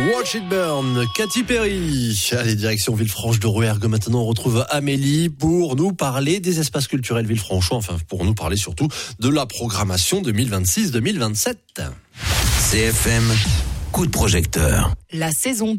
Watch It Burn, Katy Perry. Allez, direction Villefranche de Rouergue. Maintenant, on retrouve Amélie pour nous parler des espaces culturels villefranchois. Enfin, pour nous parler surtout de la programmation 2026-2027. CFM, coup de projecteur. La saison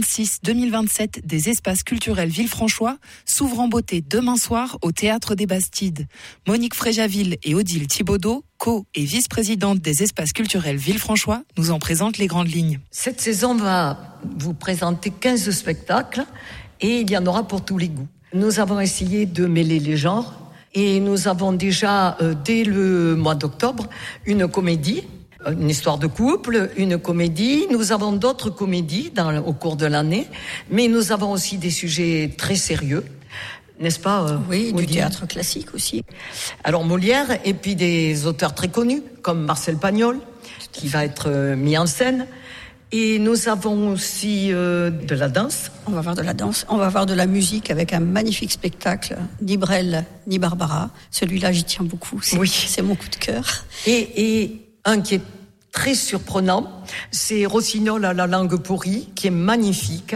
2026-2027 des espaces culturels villefranchois s'ouvre en beauté demain soir au Théâtre des Bastides. Monique Fréjaville et Odile Thibaudeau, co- et vice-présidente des espaces culturels villefranchois, nous en présentent les grandes lignes. Cette saison va vous présenter 15 spectacles et il y en aura pour tous les goûts. Nous avons essayé de mêler les genres et nous avons déjà, dès le mois d'octobre, une comédie. Une histoire de couple, une comédie. Nous avons d'autres comédies au cours de l'année, mais nous avons aussi des sujets très sérieux, n'est-ce pas Oui, du théâtre classique aussi. Alors Molière, et puis des auteurs très connus, comme Marcel Pagnol, qui va être mis en scène. Et nous avons aussi de la danse. On va voir de la danse, on va voir de la musique avec un magnifique spectacle, ni Brel, ni Barbara. Celui-là, j'y tiens beaucoup, c'est mon coup de cœur. Et un qui est très surprenant, c'est Rossignol à la langue pourrie, qui est magnifique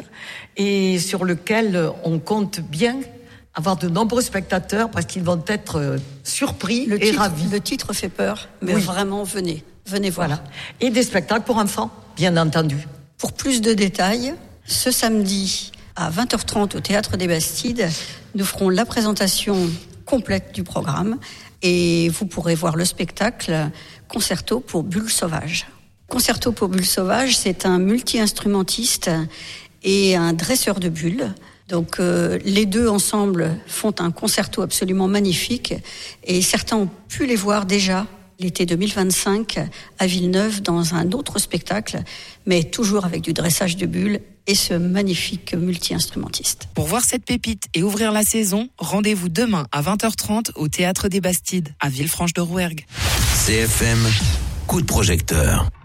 et sur lequel on compte bien avoir de nombreux spectateurs parce qu'ils vont être surpris et ravis. Le titre fait peur, mais vraiment, venez voir. Voilà. Et des spectacles pour enfants, bien entendu. Pour plus de détails, ce samedi à 20h30 au Théâtre des Bastides, nous ferons la présentation complète du programme et vous pourrez voir le spectacle Concerto pour Bulles Sauvages. Concerto pour Bulles Sauvages, c'est un multi-instrumentiste et un dresseur de bulles. Donc les deux ensemble font un concerto absolument magnifique et certains ont pu les voir déjà l'été 2025 à Villeneuve dans un autre spectacle, mais toujours avec du dressage de bulles et ce magnifique multi-instrumentiste. Pour voir cette pépite et ouvrir la saison, rendez-vous demain à 20h30 au Théâtre des Bastides, à Villefranche de Rouergue. CFM, coup de projecteur.